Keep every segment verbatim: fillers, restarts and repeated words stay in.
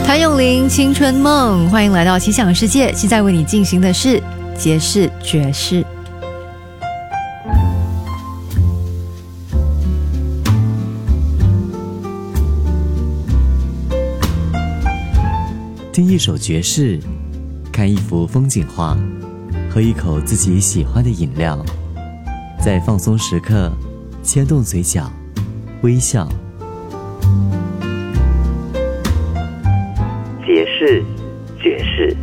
谭咏麟《青春梦》，欢迎来到奇想世界。现在为你进行的是爵士爵士。 听一首爵士，看一幅风景画，喝一口自己喜欢的饮料，在放松时刻牵动嘴角，微笑。爵士爵士，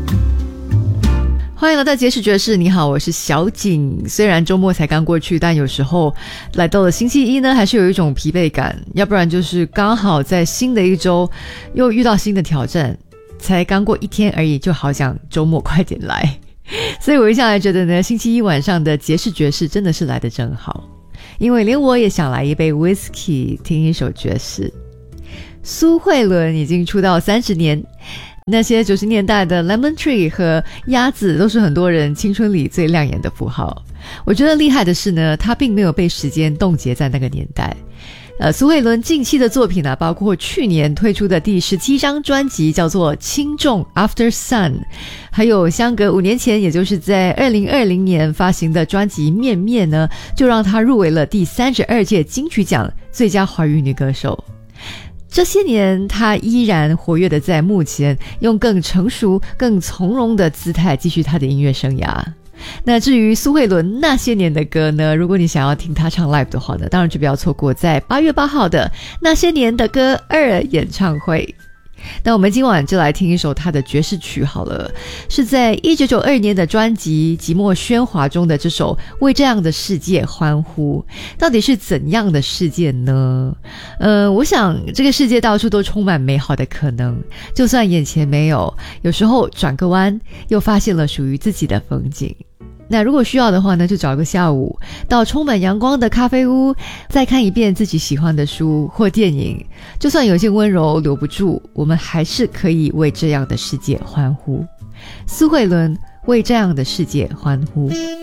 欢迎来到爵士爵士，你好，我是小景。虽然周末才刚过去，但有时候来到了星期一呢，还是有一种疲惫感，要不然就是刚好在新的一周又遇到新的挑战，才刚过一天而已，就好想周末快点来。所以我一向来觉得呢，星期一晚上的爵士爵士真的是来得正好，因为连我也想来一杯 whisky， 听一首爵士。苏慧伦已经出道三十年，那些九十年代的 Lemon Tree 和鸭子都是很多人青春里最亮眼的符号。我觉得厉害的是呢，他并没有被时间冻结在那个年代。呃，苏慧伦近期的作品呢、啊，包括去年推出的第十七张专辑叫做《轻重 After Sun》，还有相隔五年前，也就是在二零二零年发行的专辑《面面》呢，就让她入围了第三十二届金曲奖最佳华语女歌手。这些年她依然活跃的在幕前，用更成熟更从容的姿态继续她的音乐生涯。那至于苏慧伦那些年的歌呢，如果你想要听她唱 live 的话呢，当然就不要错过在八月八号的那些年的歌二演唱会。那我们今晚就来听一首她的爵士曲好了，是在一九九二年的专辑《寂寞喧哗》中的这首《为这样的世界欢呼》。到底是怎样的世界呢？呃，我想这个世界到处都充满美好的可能，就算眼前没有，有时候转个弯又发现了属于自己的风景。那如果需要的话呢，就找个下午到充满阳光的咖啡屋，再看一遍自己喜欢的书或电影。就算有些温柔留不住，我们还是可以为这样的世界欢呼。苏慧伦为这样的世界欢呼。